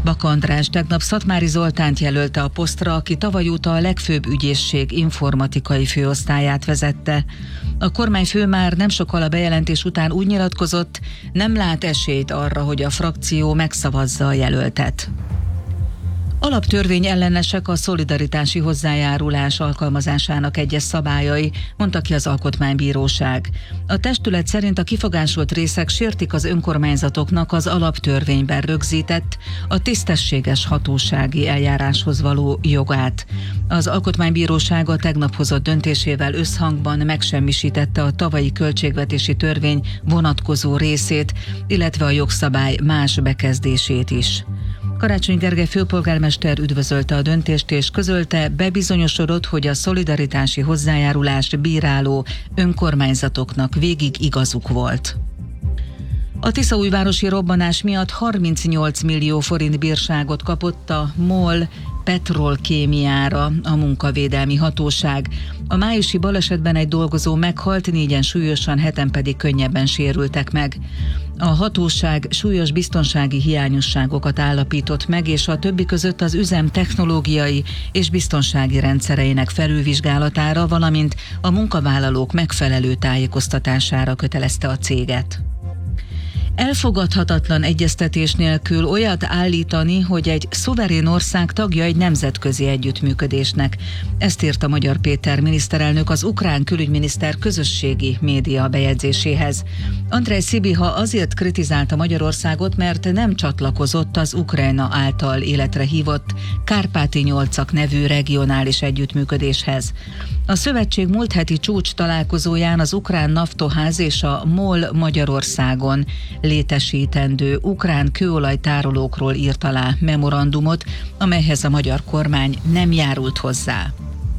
Baka András tegnap Szatmári Zoltánt jelölte a posztra, aki tavaly óta a legfőbb ügyészség informatikai főosztályát vezette. A kormányfő már nem sokkal a bejelentés után úgy nyilatkozott, nem lát esélyt arra, hogy a frakció megszavazza a jelöltet. Alaptörvény ellenesek a szolidaritási hozzájárulás alkalmazásának egyes szabályai, mondta ki az Alkotmánybíróság. A testület szerint a kifogásolt részek sértik az önkormányzatoknak az alaptörvényben rögzített, a tisztességes hatósági eljáráshoz való jogát. Az Alkotmánybíróság a tegnap hozott döntésével összhangban megsemmisítette a tavalyi költségvetési törvény vonatkozó részét, illetve a jogszabály más bekezdését is. Karácsony Gergely főpolgármester üdvözölte a döntést és közölte, bebizonyosodott, hogy a szolidaritási hozzájárulást bíráló önkormányzatoknak végig igazuk volt. A tiszaújvárosi robbanás miatt 38 millió forint bírságot kapott a MOL Petrolkémiára a munkavédelmi hatóság. A májusi balesetben egy dolgozó meghalt, 4-en súlyosan, 7-en pedig könnyebben sérültek meg. A hatóság súlyos biztonsági hiányosságokat állapított meg, és a többi között az üzem technológiai és biztonsági rendszereinek felülvizsgálatára, valamint a munkavállalók megfelelő tájékoztatására kötelezte a céget. Elfogadhatatlan egyeztetés nélkül olyat állítani, hogy egy szuverén ország tagja egy nemzetközi együttműködésnek. Ezt írta Magyar Péter miniszterelnök az ukrán külügyminiszter közösségi média bejegyzéséhez. Andrej Szibiha azért kritizálta Magyarországot, mert nem csatlakozott az Ukrajna által életre hívott Kárpáti Nyolcak nevű regionális együttműködéshez. A szövetség múlt heti csúcs találkozóján az ukrán naftoház és a MOL Magyarországon létesítendő ukrán kőolajtárolókról írt alá memorandumot, amelyhez a magyar kormány nem járult hozzá.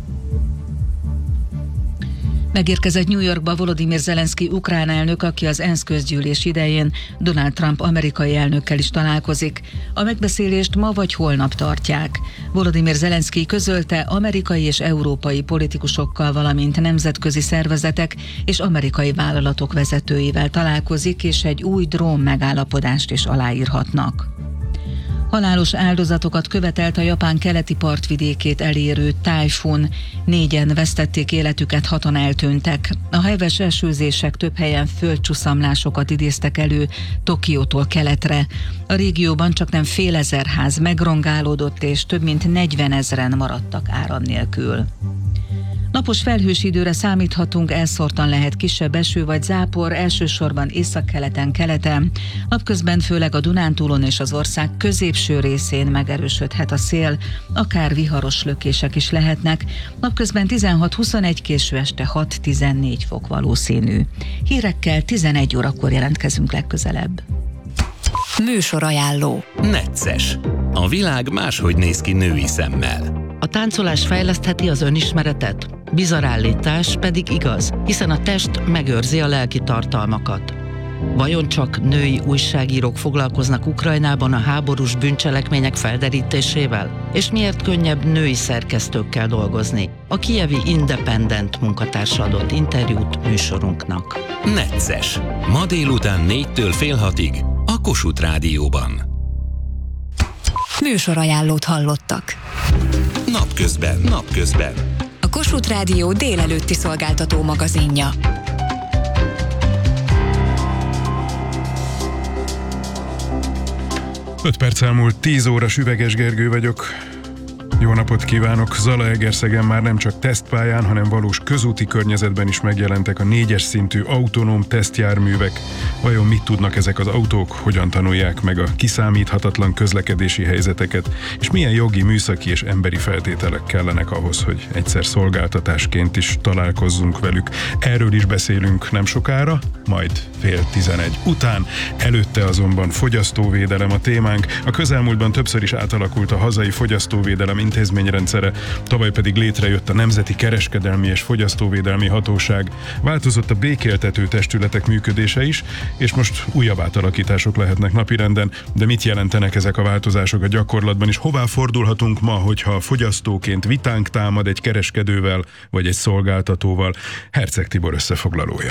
Megérkezett New Yorkba Volodymyr Zelenszky ukrán elnök, aki az ENSZ közgyűlés idején Donald Trump amerikai elnökkel is találkozik. A megbeszélést ma vagy holnap tartják. Volodymyr Zelenszky közölte, amerikai és európai politikusokkal, valamint nemzetközi szervezetek és amerikai vállalatok vezetőivel találkozik, és egy új drón megállapodást is aláírhatnak. Halálos áldozatokat követelt a Japán keleti partvidékét elérő tájfun. 4-en vesztették életüket, 6-an eltűntek. A heves esőzések több helyen földcsuszamlásokat idéztek elő Tokiótól keletre. A régióban csaknem fél ezer ház megrongálódott, és több mint 40 000-en maradtak áram nélkül. Napos felhős időre számíthatunk, elszórtan lehet kisebb eső vagy zápor, elsősorban északkeleten, keleten. Napközben főleg a Dunántúlon és az ország középső részén megerősödhet a szél, akár viharos lökések is lehetnek. Napközben 16-21, késő este 6-14 fok valószínű. Hírekkel 11 órakor jelentkezünk legközelebb. Műsorajánló. Necces. A világ máshogy néz ki női szemmel. A táncolás fejlesztheti az önismeretet, bizarr állítás pedig igaz, hiszen a test megőrzi a lelki tartalmakat. Vajon csak női újságírók foglalkoznak Ukrajnában a háborús bűncselekmények felderítésével? És miért könnyebb női szerkesztőkkel dolgozni? A kijevi Independent munkatársa adott interjút műsorunknak. Necces. Ma délután 4-től fél 6-ig a Kossuth Rádióban. Műsorajánlót hallottak. Napközben. A Kossuth Rádió délelőtti szolgáltató magazinja. Öt perc elmúlt 10 óra, Süveges Gergő vagyok. Jó napot kívánok! Zalaegerszegen már nem csak tesztpályán, hanem valós közúti környezetben is megjelentek a 4-es szintű autonóm tesztjárművek. Vajon mit tudnak ezek az autók, hogyan tanulják meg a kiszámíthatatlan közlekedési helyzeteket, és milyen jogi, műszaki és emberi feltételek kellenek ahhoz, hogy egyszer szolgáltatásként is találkozzunk velük. Erről is beszélünk nem sokára, majd 10:30 után. Előtte azonban fogyasztóvédelem a témánk. A közelmúltban többször is átalakult a hazai fogyasztóvédelem intézményrendszere, tavaly pedig létrejött a Nemzeti Kereskedelmi és Fogyasztóvédelmi Hatóság. Változott a békéltető testületek működése is, és most újabb átalakítások lehetnek napirenden, de mit jelentenek ezek a változások a gyakorlatban, és hová fordulhatunk ma, hogyha fogyasztóként vitánk támad egy kereskedővel vagy egy szolgáltatóval? Herceg Tibor összefoglalója.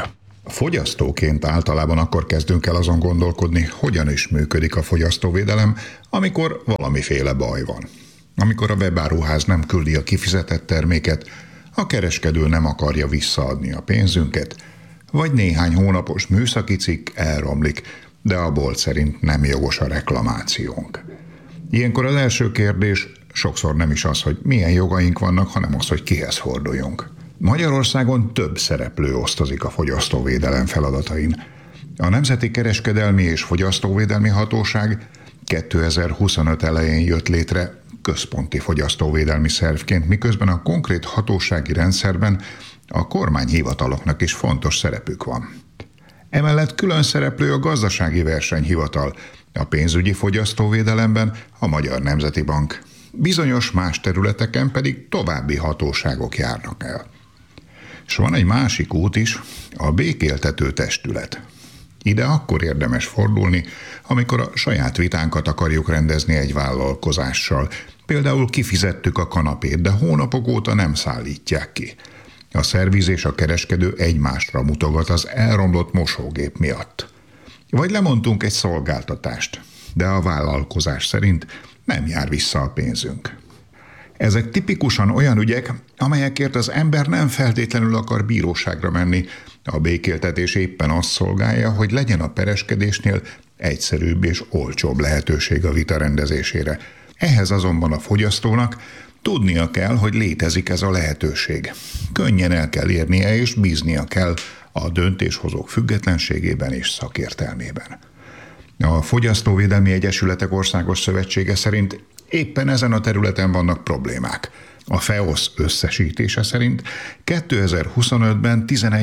Fogyasztóként általában akkor kezdünk el azon gondolkodni, hogyan is működik a fogyasztóvédelem, amikor valamiféle baj van. Amikor a webáruház nem küldi a kifizetett terméket, a kereskedő nem akarja visszaadni a pénzünket, vagy néhány hónapos műszaki cikk elromlik, de a bolt szerint nem jogos a reklamációnk. Ilyenkor az első kérdés sokszor nem is az, hogy milyen jogaink vannak, hanem az, hogy kihez forduljunk. Magyarországon több szereplő osztozik a fogyasztóvédelem feladatain. A Nemzeti Kereskedelmi és Fogyasztóvédelmi Hatóság 2025 elején jött létre központi fogyasztóvédelmi szervként, miközben a konkrét hatósági rendszerben a kormányhivataloknak is fontos szerepük van. Emellett külön szereplő a Gazdasági Versenyhivatal, a pénzügyi fogyasztóvédelemben a Magyar Nemzeti Bank. Bizonyos más területeken pedig további hatóságok járnak el. És van egy másik út is, a békéltető testület. Ide akkor érdemes fordulni, amikor a saját vitánkat akarjuk rendezni egy vállalkozással. Például kifizettük a kanapét, de hónapok óta nem szállítják ki. A szerviz és a kereskedő egymásra mutogat az elromlott mosógép miatt. Vagy lemondtunk egy szolgáltatást, de a vállalkozás szerint nem jár vissza a pénzünk. Ezek tipikusan olyan ügyek, amelyekért az ember nem feltétlenül akar bíróságra menni. A békéltetés éppen azt szolgálja, hogy legyen a pereskedésnél egyszerűbb és olcsóbb lehetőség a vita rendezésére. Ehhez azonban a fogyasztónak tudnia kell, hogy létezik ez a lehetőség. Könnyen el kell érnie és bíznia kell a döntéshozók függetlenségében és szakértelmében. A Fogyasztóvédelmi Egyesületek Országos Szövetsége szerint éppen ezen a területen vannak problémák. A FEOSZ összesítése szerint 2025-ben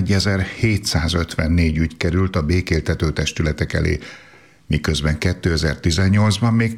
11.754 ügy került a békéltető testületek elé, miközben 2018-ban még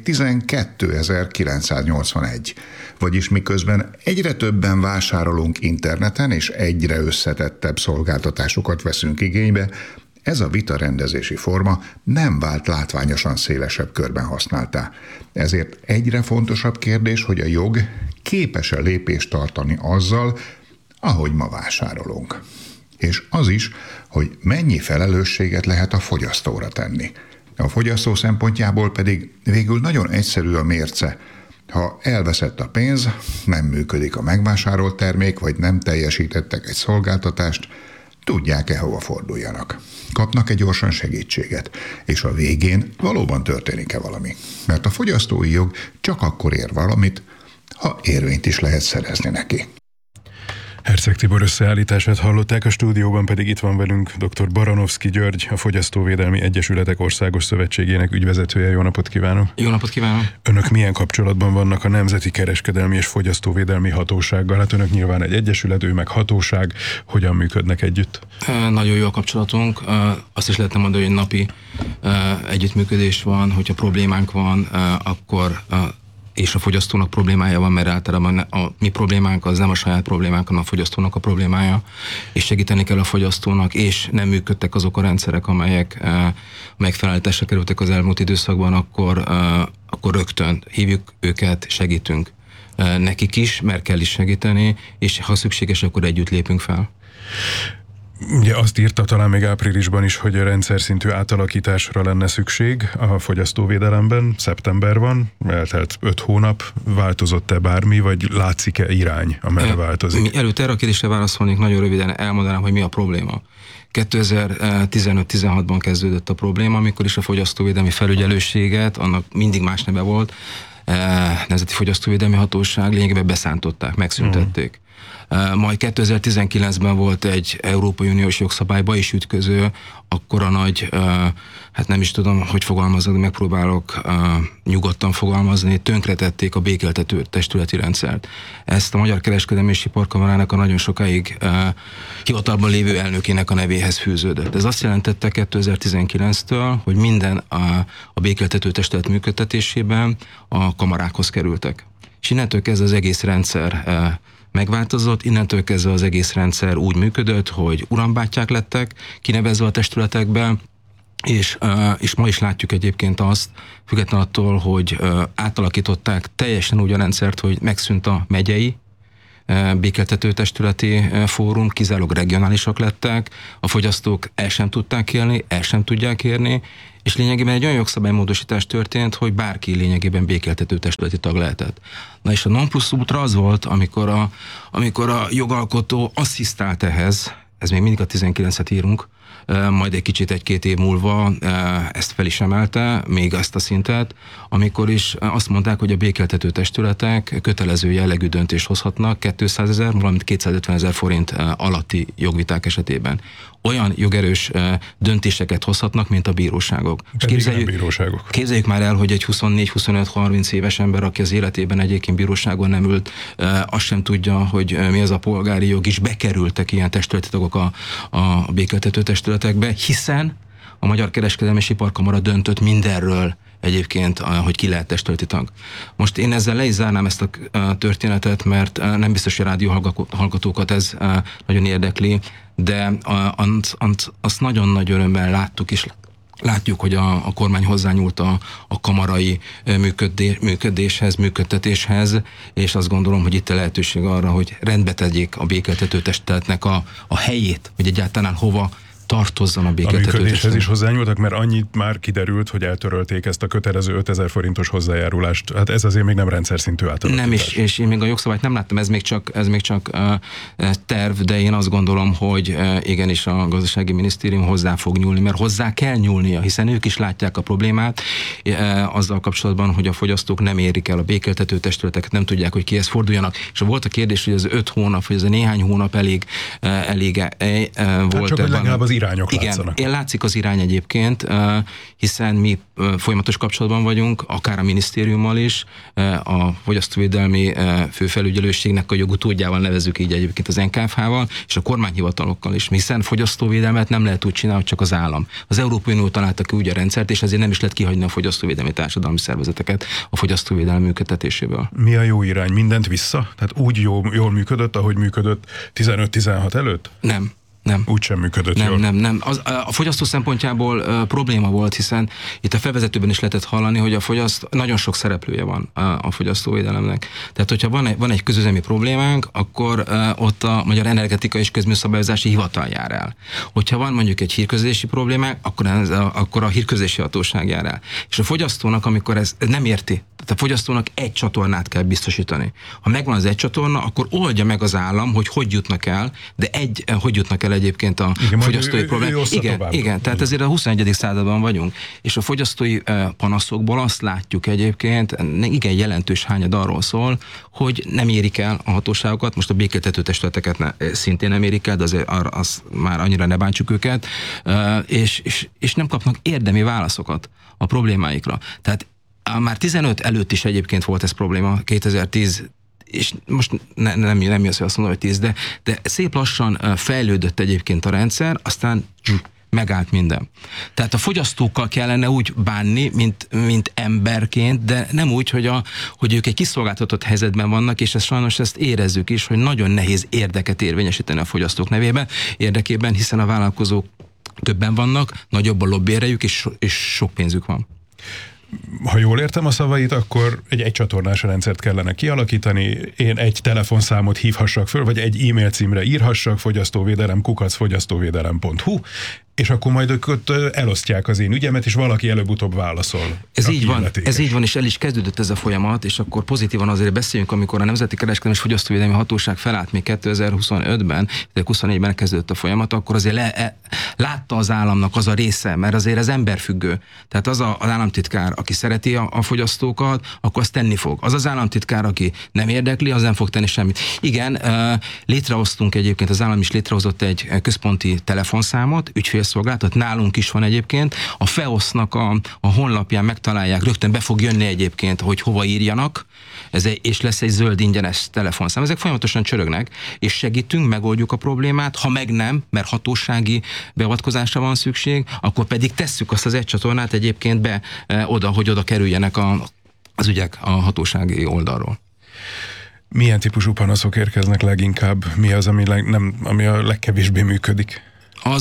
12.981. Vagyis miközben egyre többen vásárolunk interneten és egyre összetettebb szolgáltatásokat veszünk igénybe, ez a vitarendezési forma nem vált látványosan szélesebb körben használtá. Ezért egyre fontosabb kérdés, hogy a jog képes-e lépést tartani azzal, ahogy ma vásárolunk. És az is, hogy mennyi felelősséget lehet a fogyasztóra tenni. A fogyasztó szempontjából pedig végül nagyon egyszerű a mérce. Ha elveszett a pénz, nem működik a megvásárolt termék, vagy nem teljesítettek egy szolgáltatást, tudják-e, hova forduljanak. Kapnak-e gyorsan segítséget, és a végén valóban történik-e valami. Mert a fogyasztói jog csak akkor ér valamit, ha érvényt is lehet szerezni neki. Herceg Tibor összeállítását hallották, a stúdióban pedig itt van velünk dr. Baranovszky György, a Fogyasztóvédelmi Egyesületek Országos Szövetségének ügyvezetője. Jó napot kívánok! Jó napot kívánok! Önök milyen kapcsolatban vannak a Nemzeti Kereskedelmi és Fogyasztóvédelmi Hatósággal? Hát önök nyilván egy egyesület, ő meg hatóság. Hogyan működnek együtt? Nagyon jó a kapcsolatunk. Azt is lehetne mondani, hogy napi együttműködés van, hogyha problémánk van, akkor és a fogyasztónak problémája van, mert általában a mi problémánk az nem a saját problémánk, hanem a fogyasztónak a problémája, és segíteni kell a fogyasztónak, és nem működtek azok a rendszerek, amelyek felállításra kerültek az elmúlt időszakban, akkor rögtön hívjuk őket, segítünk nekik is, mert kell is segíteni, és ha szükséges, akkor együtt lépünk fel. Ugye azt írta talán még áprilisban is, hogy a rendszer szintű átalakításra lenne szükség a fogyasztóvédelemben. Szeptember van, eltelt 5 hónap. Változott-e bármi, vagy látszik-e irány, amerre változik? Előtt erre a kérdésre válaszolnék, nagyon röviden elmondanám, hogy mi a probléma. 2015-16-ban kezdődött a probléma, amikor is a fogyasztóvédelmi felügyelőséget, annak mindig más neve volt, Nemzeti Fogyasztóvédelmi Hatóság lényegében beszántották, megszüntették. Majd 2019-ben volt egy Európai Uniós jogszabályba is ütköző, akkora nagy, hát nem is tudom, hogy fogalmazok, de megpróbálok nyugodtan fogalmazni, tönkretették a békéltető testületi rendszert. Ezt a Magyar Kereskedelmi és Iparkamarának a nagyon sokáig hivatalban lévő elnökének a nevéhez fűződött. Ez azt jelentette 2019-től, hogy minden a békéltető testület működtetésében a kamarákhoz kerültek. És innentől kezdve az egész rendszer megváltozott, innentől kezdve az egész rendszer úgy működött, hogy urambátyák lettek kinevezve a testületekben, és ma is látjuk egyébként azt, függetlenül attól, hogy átalakították teljesen úgy a rendszert, hogy megszűnt a megyei békéltető testületi fórum, kizárólag regionálisak lettek, a fogyasztók el sem tudták élni, el sem tudják érni, és lényegében egy olyan jogszabálymódosítás történt, hogy bárki lényegében békéltető testületi tag lehetett. Na és a non plus ultra az volt, amikor a jogalkotó asszisztált ehhez, ez még mindig a 19-et írunk, majd egy kicsit egy-két év múlva ezt fel is emelte, még ezt a szintet, amikor is azt mondták, hogy a békéltető testületek kötelező jellegű döntést hozhatnak 200 000, valamint 250 000 forint alatti jogviták esetében. Olyan jogerős döntéseket hozhatnak, mint a bíróságok. Képzeljük már el, hogy egy 24-25-30 éves ember, aki az életében egyébként bíróságon nem ült, azt sem tudja, hogy mi az a polgári jog, is bekerültek ilyen testületi tagok a békéltető testületekbe, hiszen a Magyar Kereskedelmi és Iparkamara döntött mindenről egyébként, hogy ki lehet testületi tag. Most én ezzel le is zárnám ezt a történetet, mert nem biztos, hogy a rádióhallgatókat ez nagyon érdekli, de azt nagyon nagy örömmel láttuk, és látjuk, hogy a kormány hozzányúlt a kamarai működtetéshez, és azt gondolom, hogy itt a lehetőség arra, hogy rendbe tegyék a békéltető testületnek a helyét, hogy egyáltalán hova tartozzon a békéltető testület. A működéshez is hozzányúltak, mert annyit már kiderült, hogy eltörölték ezt a kötelező 5000 forintos hozzájárulást. Hát ez azért még nem rendszer szintű átalakítás. Nem, és én még a jogszabályt nem láttam, ez még csak terv, de én azt gondolom, hogy igenis a gazdasági minisztérium hozzá fog nyúlni, mert hozzá kell nyúlnia, hiszen ők is látják a problémát azzal kapcsolatban, hogy a fogyasztók nem érik el a békéltető testületeket, nem tudják, hogy kihez forduljanak. És volt a kérdés, hogy az 5 hónap, vagy ez a néhány hónap elég volt. Csak hogy legalább az irányok látszanak. Igen, látszik az irány egyébként, hiszen mi folyamatos kapcsolatban vagyunk, akár a minisztériummal is, a fogyasztóvédelmi főfelügyelőségnek a jogutódjával nevezzük így egyébként az NKFH-val, és a kormányhivatalokkal is, hiszen fogyasztóvédelmet nem lehet úgy csinálni, hogy csak az állam. Az Európai Unió találta ki úgy a rendszert, és ezért nem is lehet kihagyni a fogyasztóvédelmi társadalmi szervezeteket a fogyasztóvédelmi működtetéséből. Mi a jó irány? Mindent vissza? Tehát úgy jól működött, ahogy működött 15-16 előtt? Nem. Úgy sem működött jól. Nem. A fogyasztó szempontjából probléma volt, hiszen itt a felvezetőben is lehetett hallani, hogy nagyon sok szereplője van a fogyasztóvédelemnek. Tehát, hogyha van egy közüzemi problémánk, akkor ott a Magyar Energetikai és Közműszabályozási Hivatal jár el. Hogyha van mondjuk egy hírközlési problémánk, akkor a hírközlési hatóság jár el. És a fogyasztónak, amikor ez nem érti, tehát a fogyasztónak egy csatornát kell biztosítani. Ha megvan az egy csatorna, akkor oldja meg az állam, hogy jutnak el, de hogy jutnak el egyébként a fogyasztói problémák. Igen, tehát ezért a 21. században vagyunk. És a fogyasztói panaszokból azt látjuk egyébként, igen jelentős hányad arról szól, hogy nem érik el a hatóságokat, most a békéltető testületeket szintén nem érik el, de azért az már annyira ne bántsuk őket, és nem kapnak érdemi válaszokat a problémáikra. Tehát már 15 előtt is egyébként volt ez probléma, 2010, és most nem jössz, hogy azt mondom, hogy 10, de szép lassan fejlődött egyébként a rendszer, aztán megállt minden. Tehát a fogyasztókkal kellene úgy bánni, mint emberként, de nem úgy, hogy ők egy kiszolgáltatott helyzetben vannak, és sajnos ezt érezzük is, hogy nagyon nehéz érdeket érvényesíteni a fogyasztók érdekében, hiszen a vállalkozók többen vannak, nagyobb a lobbierejük, és sok pénzük van. Ha jól értem a szavait, akkor egy egycsatornás rendszert kellene kialakítani, én egy telefonszámot hívhassak föl, vagy egy e-mail címre írhassak, fogyasztóvédelem@fogyasztóvédelem.hu, és akkor majd ők ott elosztják az én ügyemet, és valaki előbb-utóbb válaszol. Ez így van, és el is kezdődött ez a folyamat, és akkor pozitívan azért beszéljünk, amikor a Nemzeti Kereskedelmi és Fogyasztóvédelmi Hatóság felállt még 2025-ben, 2024-ben kezdődött a folyamat, akkor azért látta az államnak az a része, mert azért ez emberfüggő. Tehát az államtitkár, aki szereti a fogyasztókat, akkor azt tenni fog. Az államtitkár, aki nem érdekli, az nem fog tenni semmit. Igen, létrehoztunk egyébként, az állam is létrehozott egy központi telefonszámot, ügyfélszolgáltat, nálunk is van egyébként, a FEOSZ-nak a honlapján megtalálják, rögtön be fog jönni egyébként, hogy hova írjanak, és lesz egy zöld ingyenes telefonszám. Ezek folyamatosan csörögnek, és segítünk, megoldjuk a problémát, ha meg nem, mert hatósági beavatkozásra van szükség, akkor pedig tesszük azt az egy csatornát egyébként be oda, hogy oda kerüljenek az ügyek a hatósági oldalról. Milyen típusú panaszok érkeznek leginkább? Mi az, ami a legkevésbé működik? Az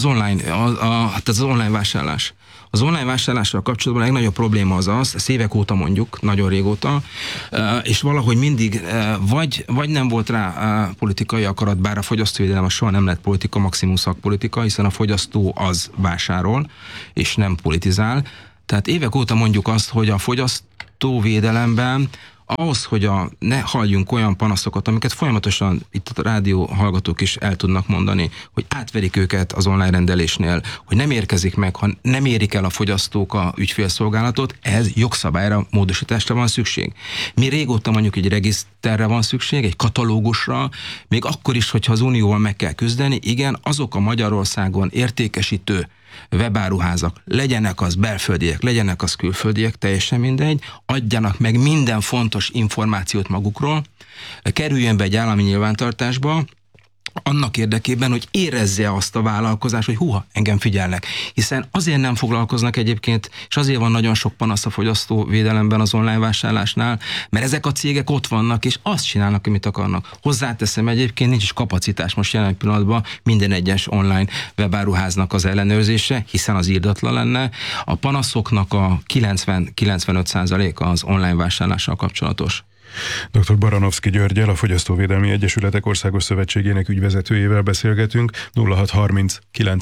online vásárlás. Az online vásárlással kapcsolatban a legnagyobb probléma az, ezt évek óta mondjuk, nagyon régóta, és valahogy mindig vagy nem volt rá politikai akarat, bár a fogyasztóvédelem az soha nem lett politika, maximum szakpolitika, hiszen a fogyasztó az vásárol, és nem politizál. Tehát évek óta mondjuk azt, hogy a fogyasztóvédelemben ahhoz, hogy ne halljunk olyan panaszokat, amiket folyamatosan itt a rádió hallgatók is el tudnak mondani, hogy átverik őket az online rendelésnél, hogy nem érkezik meg, ha nem érik el a fogyasztók a ügyfélszolgálatot, ehhez jogszabályra, módosításra van szükség. Mi régóta mondjuk egy regiszterre van szükség, egy katalógusra, még akkor is, hogyha az Unióval meg kell küzdeni, igen, azok a Magyarországon értékesítő webáruházak, legyenek az belföldiek, legyenek az külföldiek, teljesen mindegy, adjanak meg minden fontos információt magukról, kerüljön be egy állami nyilvántartásba, annak érdekében, hogy érezze azt a vállalkozás, hogy húha, engem figyelnek. Hiszen azért nem foglalkoznak egyébként, és azért van nagyon sok panasz a fogyasztóvédelemben az online vásárlásnál, mert ezek a cégek ott vannak, és azt csinálnak, amit akarnak. Hozzáteszem, egyébként nincs is kapacitás most jelen pillanatban minden egyes online webáruháznak az ellenőrzése, hiszen az irdatlan lenne. A panaszoknak a 90-95%-a az online vásárlással kapcsolatos. Dr. Baranovszky Györggyel, a Fogyasztóvédelmi Egyesületek Országos Szövetségének ügyvezetőjével beszélgetünk. 0630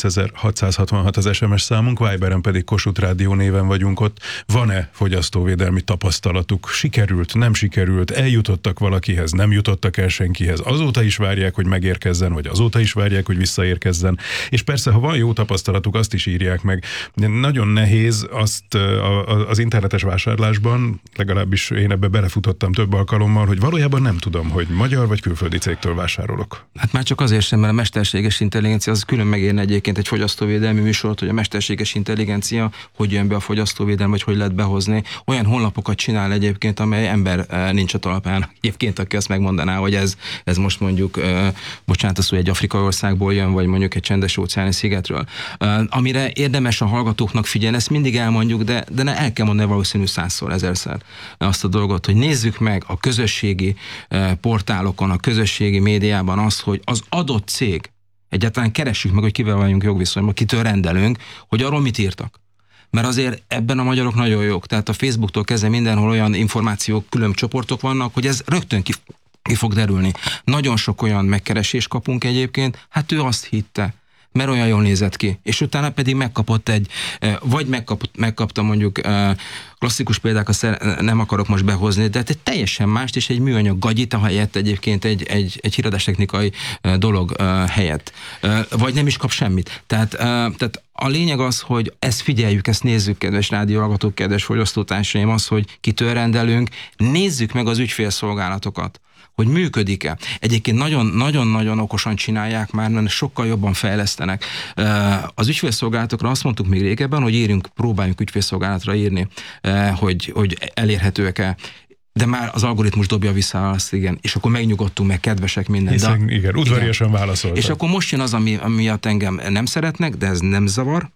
9666 az SMS számunk, Viberen pedig Kossuth Rádió néven vagyunk ott. Van-e fogyasztóvédelmi tapasztalatuk? Sikerült, nem sikerült? Eljutottak valakihez, nem jutottak el senkihez? Azóta is várják, hogy megérkezzen, vagy azóta is várják, hogy visszaérkezzen? És persze, ha van jó tapasztalatuk, azt is írják meg. Nagyon nehéz azt az internetes vásárlásban, legalábbis én ebbe belefutottam több alkalommal, hogy valójában nem tudom, hogy magyar vagy külföldi cégtől vásárolok. Hát már csak azért sem, mert a mesterséges intelligencia az külön megérne egyébként egy fogyasztóvédelmi műsort, hogy a mesterséges intelligencia hogy jön be a fogyasztóvédelem, vagy hogy lehet behozni. Olyan honlapokat csinál egyébként, amely ember nincs a talpán. Egyébként, aki azt megmondaná, hogy ez most mondjuk, bocsánat, az, hogy egy afrikai országból jön, vagy mondjuk egy csendes óceáni szigetről. Amire érdemes a hallgatóknak figyelni, ezt mindig elmondjuk, de el kell mondani valószínű 100-szor, 1000-szer azt a dolgot, hogy nézzük meg a közösségi portálokon, a közösségi médiában azt, hogy az adott cég, egyáltalán keressük meg, hogy kivel vagyunk jogviszonyban, kitől rendelünk, hogy arról mit írtak. Mert azért ebben a magyarok nagyon jók. Tehát a Facebooktól kezdve mindenhol olyan információk, külön csoportok vannak, hogy ez rögtön ki fog derülni. Nagyon sok olyan megkeresést kapunk egyébként, hát ő azt hitte, mert olyan jól nézett ki. És utána pedig megkapott megkapta mondjuk klasszikus példákat nem akarok most behozni, de egy teljesen mást, és egy műanyag gagyita helyett egyébként egy híradástechnikai dolog helyett. Vagy nem is kap semmit. Tehát a lényeg az, hogy ezt figyeljük, ezt nézzük, kedves rádióhallgatók, kedves fogyasztótársaim, az, hogy kitől rendelünk, nézzük meg az ügyfélszolgálatokat, hogy működik-e. Egyébként nagyon-nagyon okosan csinálják már, mert sokkal jobban fejlesztenek. Az ügyfélszolgálatokra azt mondtuk még régebben, hogy próbáljunk ügyfélszolgálatra írni, hogy elérhetőek-e. De már az algoritmus dobja vissza azt, igen, és akkor megnyugodtunk, meg kedvesek minden. Hiszen, igen, udvariasan válaszoltak. És akkor most jön az, ami miatt engem nem szeretnek, de ez nem zavar.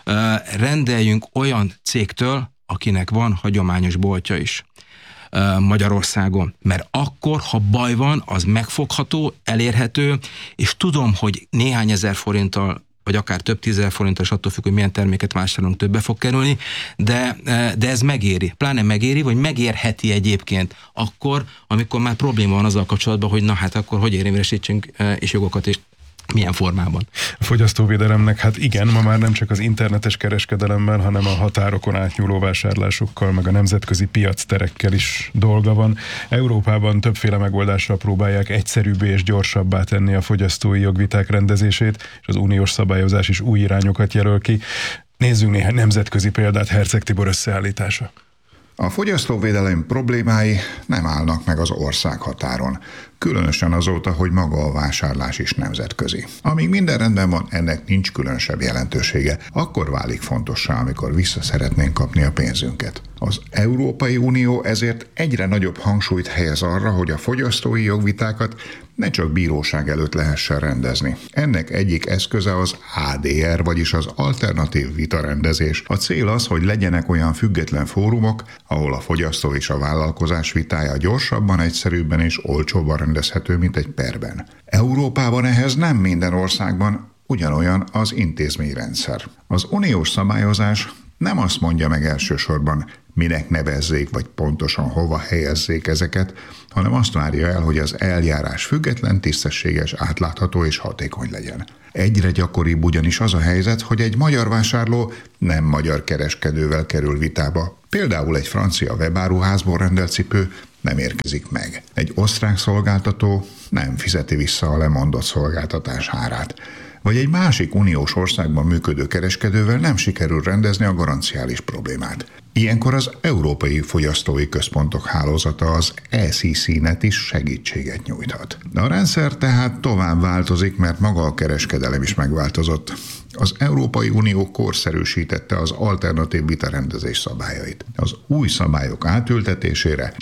Rendeljünk olyan cégtől, akinek van hagyományos boltja is Magyarországon. Mert akkor, ha baj van, az megfogható, elérhető, és tudom, hogy néhány ezer forinttal, vagy akár több 10 forinttal, attól függ, hogy milyen terméket vásárolunk, többe fog kerülni, de ez megéri. Pláne megéri, vagy megérheti egyébként akkor, amikor már probléma van azzal kapcsolatban, hogy na hát akkor hogy érvényesítsünk és jogokat is. Milyen formában? A fogyasztóvédelemnek hát igen, ma már nem csak az internetes kereskedelemmel, hanem a határokon átnyúló vásárlásokkal, meg a nemzetközi piacterekkel is dolga van. Európában többféle megoldással próbálják egyszerűbbé és gyorsabbá tenni a fogyasztói jogviták rendezését, és az uniós szabályozás is új irányokat jelöl ki. Nézzünk néhány nemzetközi példát, Herceg Tibor összeállítása. A fogyasztóvédelem problémái nem állnak meg az országhatáron, különösen azóta, hogy maga a vásárlás is nemzetközi. Amíg minden rendben van, ennek nincs különösebb jelentősége, akkor válik fontossá, amikor vissza szeretnénk kapni a pénzünket. Az Európai Unió ezért egyre nagyobb hangsúlyt helyez arra, hogy a fogyasztói jogvitákat ne csak bíróság előtt lehessen rendezni. Ennek egyik eszköze az ADR, vagyis az alternatív vitarendezés. A cél az, hogy legyenek olyan független fórumok, ahol a fogyasztó és a vállalkozás vitája gyorsabban, egyszerűbben és olcsóbban rendezhető, mint egy perben. Európában ehhez nem minden országban ugyanolyan az intézményrendszer. Az uniós szabályozás nem azt mondja meg elsősorban, minek nevezzék, vagy pontosan hova helyezzék ezeket, hanem azt várja el, hogy az eljárás független, tisztességes, átlátható és hatékony legyen. Egyre gyakoribb ugyanis az a helyzet, hogy egy magyar vásárló nem magyar kereskedővel kerül vitába. Például egy francia webáruházból rendelt cipő nem érkezik meg. Egy osztrák szolgáltató nem fizeti vissza a lemondott szolgáltatás árát. Vagy egy másik uniós országban működő kereskedővel nem sikerül rendezni a garanciális problémát. Ilyenkor az Európai Fogyasztói Központok Hálózata, az ECC-net is segítséget nyújthat. De a rendszer tehát tovább változik, mert maga a kereskedelem is megváltozott. Az Európai Unió korszerűsítette az alternatív vitarendezés szabályait. Az új szabályok átültetésére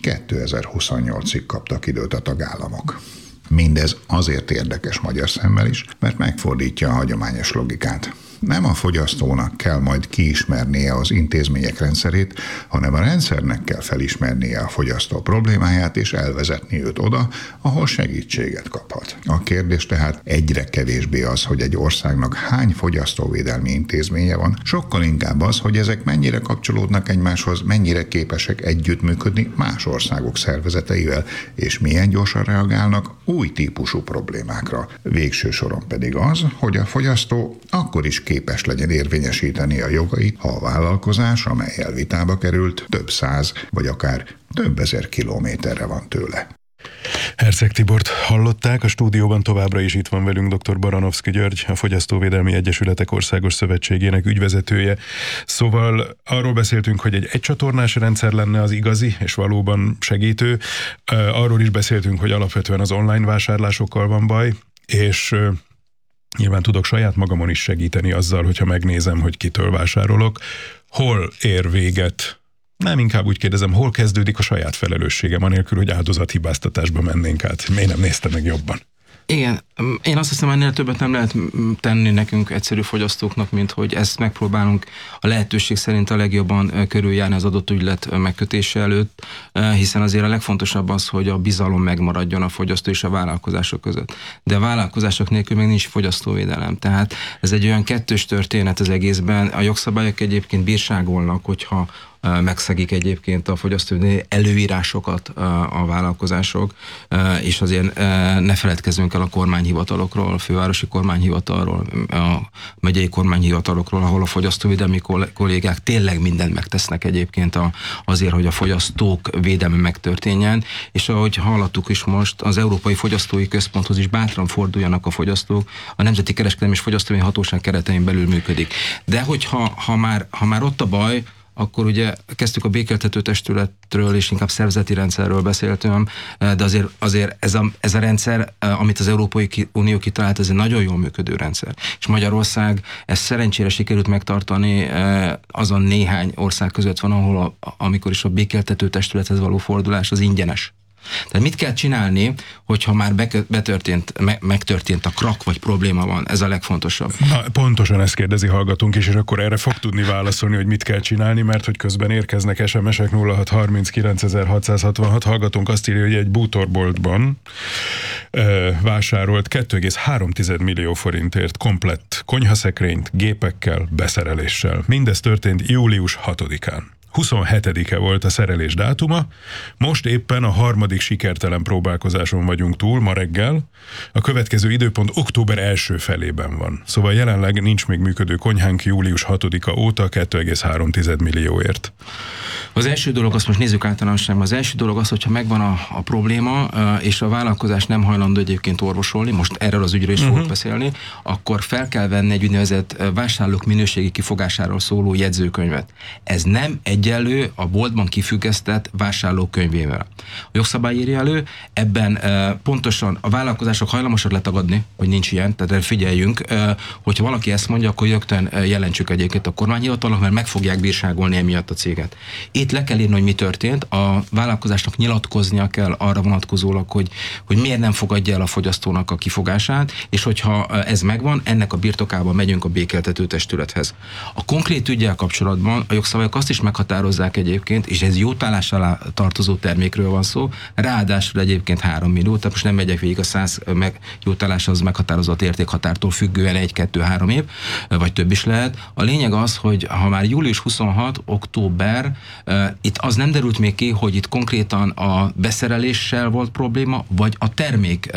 2028-ig kaptak időt a tagállamok. Mindez azért érdekes magyar szemmel is, mert megfordítja a hagyományos logikát. Nem a fogyasztónak kell majd kiismernie az intézmények rendszerét, hanem a rendszernek kell felismernie a fogyasztó problémáját és elvezetni őt oda, ahol segítséget kaphat. A kérdés tehát egyre kevésbé az, hogy egy országnak hány fogyasztóvédelmi intézménye van, sokkal inkább az, hogy ezek mennyire kapcsolódnak egymáshoz, mennyire képesek együttműködni más országok szervezeteivel, és milyen gyorsan reagálnak új típusú problémákra. Végső soron pedig az, hogy a fogyasztó akkor is képes legyen érvényesíteni a jogait, ha a vállalkozás, amellyel vitába került, több száz vagy akár több ezer kilométerre van tőle. Herceg Tibort hallották, a stúdióban továbbra is itt van velünk dr. Baranovszky György, a Fogyasztóvédelmi Egyesületek Országos Szövetségének ügyvezetője. Szóval arról beszéltünk, hogy egy egycsatornás rendszer lenne az igazi és valóban segítő. Arról is beszéltünk, hogy alapvetően az online vásárlásokkal van baj, és nyilván tudok saját magamon is segíteni azzal, hogyha megnézem, hogy kitől vásárolok. Hol ér véget? Nem, inkább úgy kérdezem, hol kezdődik a saját felelősségem, anélkül, hogy áldozathibáztatásba mennénk át. Miért nem nézte meg jobban? Igen, én azt hiszem, ennél többet nem lehet tenni nekünk egyszerű fogyasztóknak, mint hogy ezt megpróbálunk a lehetőség szerint a legjobban körüljárni az adott ügylet megkötése előtt, hiszen azért a legfontosabb az, hogy a bizalom megmaradjon a fogyasztó és a vállalkozások között. De a vállalkozások nélkül még nincs fogyasztóvédelem. Tehát ez egy olyan kettős történet az egészben. A jogszabályok egyébként bírságolnak, hogyha megszegik egyébként a fogyasztói előírásokat a vállalkozások, és azért ne feledkezzünk el a kormányhivatalokról, a fővárosi kormányhivatalról, a megyei kormányhivatalokról, ahol a fogyasztóvédelmi kollégák tényleg mindent megtesznek egyébként azért, hogy a fogyasztók védelme megtörténjen, és ahogy hallottuk is most, az Európai Fogyasztói Központhoz is bátran forduljanak a fogyasztók, a Nemzeti Kereskedelmi és Fogyasztói Hatóság keretein belül működik. De hogyha ha már ott a baj, akkor ugye kezdtük a békéltető testületről, és inkább szervezeti rendszerről beszéltünk, de azért ez a rendszer, amit az Európai Unió kitalált, ez egy nagyon jól működő rendszer. És Magyarország ezt szerencsére sikerült megtartani, azon néhány ország között van, ahol amikor is a békéltető testülethez való fordulás az ingyenes. Tehát mit kell csinálni, hogyha már megtörtént a krak, vagy probléma van? Ez a legfontosabb. Na, pontosan ezt kérdezi hallgatónk is, és akkor erre fog tudni válaszolni, hogy mit kell csinálni, mert hogy közben érkeznek SMS-ek 0630 hallgatónk azt írja, hogy egy bútorboltban vásárolt 2,3 millió forintért komplett konyhaszekrényt, gépekkel, beszereléssel. Mindez történt július 6-án. 27-e volt a szerelés dátuma, most éppen a 3. sikertelen próbálkozáson vagyunk túl, ma reggel. A következő időpont október első felében van. Szóval jelenleg nincs még működő konyhánk július 6-a óta 2,3 millióért. Az első dolog, azt most nézzük általánosságban, az első dolog az, hogyha megvan a probléma, és a vállalkozás nem hajlandó egyébként orvosolni, most erről az ügyről is fogok beszélni, akkor fel kell venni egy úgynevezett vásárlók minőségi kifogásáról szóló jegyzőkönyvet. Ez nem egyenlő a boltban kifüggesztett vásárlók könyvével. A jogszabály írja elő, ebben pontosan a vállalkozások hajlamosak letagadni, hogy nincs ilyen, tehát figyeljünk, hogyha valaki ezt mondja, akkor rögtön jelentsük egyébként a kormányhivatalnak, mert meg fogják bírságolni emiatt a céget. Itt le kell írni, hogy mi történt, a vállalkozásnak nyilatkoznia kell arra vonatkozólag, hogy miért nem fogadja el a fogyasztónak a kifogását, és hogyha ez megvan, ennek a birtokában megyünk a békéltető testülethez. A konkrét üggyel kapcsolatban a jogszabályok azt is meghatározzák egyébként, és ez jótállás alá tartozó termékről van szó, ráadásul egyébként 3 millió, tehát most nem megyek végig a 100 jótállás az meghatározott értékhatártól függően 1-2-3 év, vagy több is lehet. A lényeg az, hogy ha már július 26, október, itt az nem derült még ki, hogy itt konkrétan a beszereléssel volt probléma, vagy a termék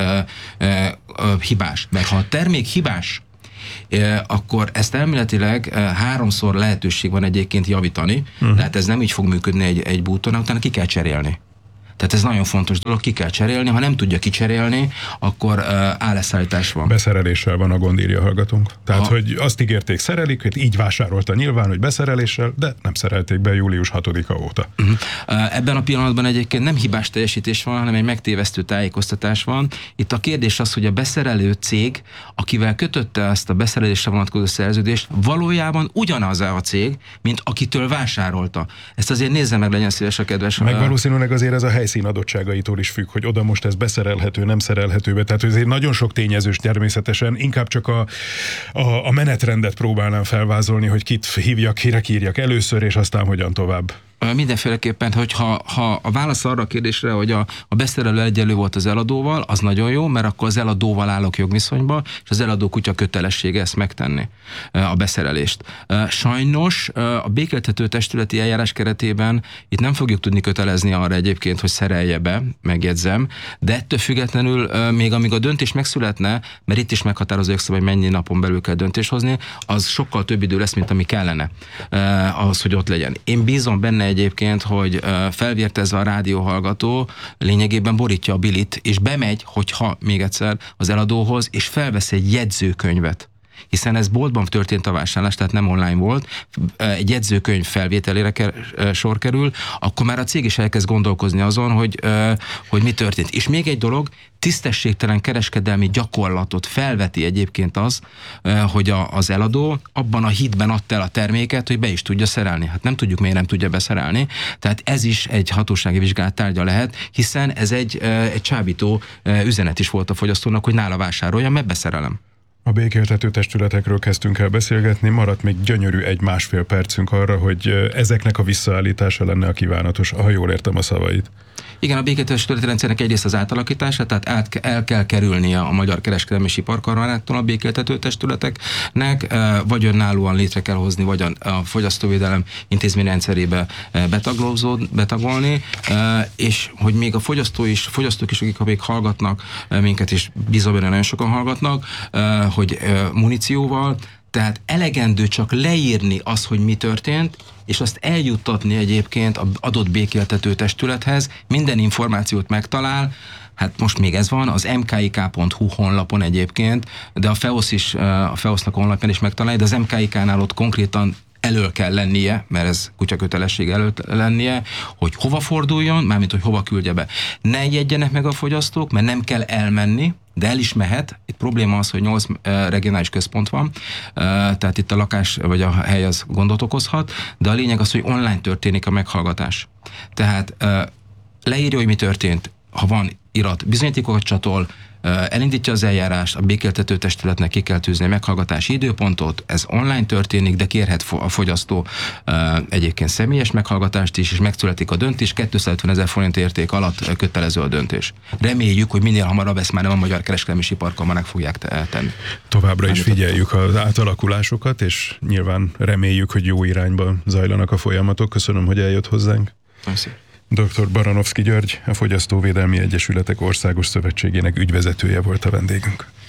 hibás. Mert ha a termék hibás, akkor ezt elméletileg 3-szor lehetőség van egyébként javítani, tehát ez nem így fog működni egy bútornál, utána ki kell cserélni. Tehát ez nagyon fontos dolog, ki kell cserélni, ha nem tudja kicserélni, akkor álleszállítás van. Beszereléssel van a gond, írja hallgatónk. Tehát, hogy azt ígérték, szerelik, hogy így vásárolta nyilván, hogy beszereléssel, de nem szerelték be július 6-a óta. Ebben a pillanatban egyébként nem hibás teljesítés van, hanem egy megtévesztő tájékoztatás van. Itt a kérdés az, hogy a beszerelő cég, akivel kötötte ezt a beszerelésre vonatkozó szerződést, valójában ugyanaz a cég, mint akitől vásárolta. Ezt azért nézze meg, legyen szíves a kedves. Meg valószínűleg azért ez a helyszín adottságaitól is függ, hogy oda most ez beszerelhető, nem szerelhető be. Tehát azért nagyon sok tényezős természetesen, inkább csak a menetrendet próbálnám felvázolni, hogy kit hívjak, kire írjak először, és aztán hogyan tovább. Mindenféleképpen, hogyha a válasz arra a kérdésre, hogy a beszerelő egyenlő volt az eladóval, az nagyon jó, mert akkor az eladóval állok jogviszonyba, és az eladó kutya kötelessége ezt megtenni, a beszerelést. Sajnos a békéltető testületi eljárás keretében itt nem fogjuk tudni kötelezni arra egyébként, hogy szerelje be, megjegyzem, de ettől függetlenül még amíg a döntés megszületne, mert itt is meghatározó jogszabály, hogy mennyi napon belül kell döntést hozni, az sokkal több idő lesz, mint ami kellene ahhoz, hogy ott legyen. Én bízom benne egyébként, hogy felvértezve a rádióhallgató lényegében borítja a bilit, és bemegy, hogyha még egyszer az eladóhoz, és felvesz egy jegyzőkönyvet. Hiszen ez boltban történt a vásárlás, tehát nem online volt, egy jegyzőkönyv felvételére sor kerül, akkor már a cég is elkezd gondolkozni azon, hogy mi történt. És még egy dolog, tisztességtelen kereskedelmi gyakorlatot felveti egyébként az, hogy az eladó abban a hitben adta el a terméket, hogy be is tudja szerelni. Hát nem tudjuk, miért nem tudja beszerelni. Tehát ez is egy hatósági vizsgálat tárgya lehet, hiszen ez egy csábító üzenet is volt a fogyasztónak, hogy nála vásárolja, mert beszerelem. A békéltető testületekről kezdtünk el beszélgetni, maradt még gyönyörű 1,5 percünk arra, hogy ezeknek a visszaállítása lenne a kívánatos, ha jól értem a szavait. Igen, a békéltető testületi rendszernek egyrészt az átalakítása, tehát el kell kerülnie a Magyar Kereskedelmi és Iparkamarától a békéltető testületeknek, vagy önállóan létre kell hozni, vagy a fogyasztóvédelem intézményrendszerébe betagolni, és hogy még a fogyasztók is, akik még hallgatnak minket, és bízom benne, nagyon sokan hallgatnak, hogy munícióval, tehát elegendő csak leírni azt, hogy mi történt, és azt eljuttatni egyébként az adott békéltető testülethez, minden információt megtalál, hát most még ez van, az mkik.hu honlapon egyébként, de a FEOSZ-nak honlapján is megtalálja, de az MKIK-nál ott konkrétan elől kell lennie, mert ez kutyakötelesség előtt lennie, hogy hova forduljon, mármint hogy hova küldje be. Ne jegyenek meg a fogyasztók, mert nem kell elmenni, de el is mehet. Itt probléma az, hogy 8 regionális központ van, tehát itt a lakás vagy a hely az gondot okozhat, de a lényeg az, hogy online történik a meghallgatás. Tehát leírja, hogy mi történt, ha van irat, bizonyítékokat csatol, elindítja az eljárást, a békéltető testületnek ki kell tűzni a meghallgatási időpontot, ez online történik, de kérhet a fogyasztó egyébként személyes meghallgatást is, és megszületik a döntés, 250 000 forint érték alatt kötelező a döntés. Reméljük, hogy minél hamarabb ezt már nem a Magyar Kereskedelmi és Iparkamarák fogják tenni. Továbbra is figyeljük az átalakulásokat, és nyilván reméljük, hogy jó irányba zajlanak a folyamatok. Köszönöm, hogy eljött hozzánk. Köszönöm. Dr. Baranovszky György, a Fogyasztóvédelmi Egyesületek Országos Szövetségének ügyvezetője volt a vendégünk.